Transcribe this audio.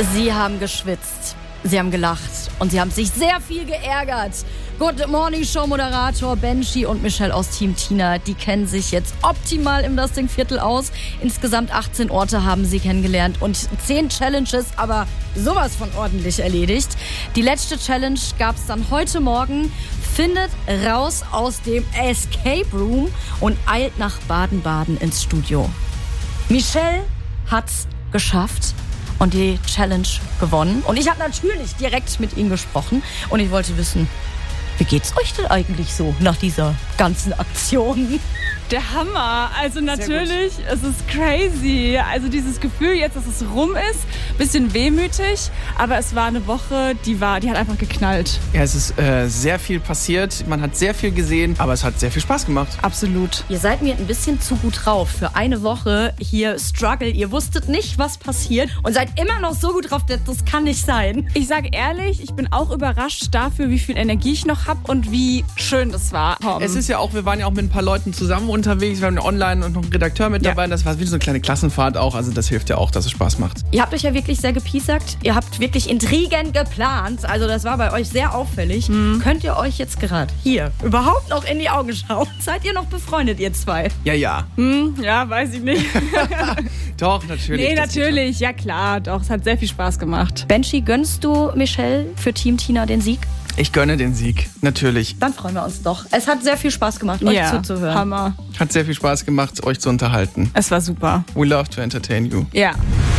Sie haben geschwitzt, sie haben gelacht und sie haben sich sehr viel geärgert. Good Morning Show Moderator Benji und Michelle aus Team Tina, die kennen sich jetzt optimal im Lusting-Viertel aus. Insgesamt 18 Orte haben sie kennengelernt und 10 Challenges, aber sowas von ordentlich erledigt. Die letzte Challenge gab es dann heute Morgen. Findet raus aus dem Escape Room und eilt nach Baden-Baden ins Studio. Michelle hat's geschafft und die Challenge gewonnen. Und ich habe natürlich direkt mit ihnen gesprochen und ich wollte wissen, wie geht's euch denn eigentlich so nach dieser ganzen Aktion? Der Hammer. Also natürlich, es ist crazy. Also dieses Gefühl jetzt, dass es rum ist, bisschen wehmütig, aber es war eine Woche, die hat einfach geknallt. Ja, es ist sehr viel passiert, man hat sehr viel gesehen, aber es hat sehr viel Spaß gemacht. Absolut. Ihr seid mir ein bisschen zu gut drauf für eine Woche hier Struggle. Ihr wusstet nicht, was passiert und seid immer noch so gut drauf, das kann nicht sein. Ich sage ehrlich, ich bin auch überrascht dafür, wie viel Energie ich noch habe und wie schön das war. Es ist ja auch, wir waren ja auch mit ein paar Leuten zusammen unterwegs, wir haben ja online und noch einen Redakteur mit dabei. Das war wie so eine kleine Klassenfahrt auch, also das hilft ja auch, dass es Spaß macht. Ihr habt euch ja wirklich sehr gepiesackt, ihr habt wirklich Intrigen geplant, also das war bei euch sehr auffällig. Könnt ihr euch jetzt gerade hier überhaupt noch in die Augen schauen? Seid ihr noch befreundet, ihr zwei? Ja. Ja, weiß ich nicht. Doch, natürlich. Nee, natürlich, ja klar, doch, es hat sehr viel Spaß gemacht. Benji, gönnst du Michelle für Team Tina den Sieg? Ich gönne den Sieg, natürlich. Dann freuen wir uns doch. Es hat sehr viel Spaß gemacht, euch zuzuhören. Hammer. Hat sehr viel Spaß gemacht, euch zu unterhalten. Es war super. We love to entertain you. Ja.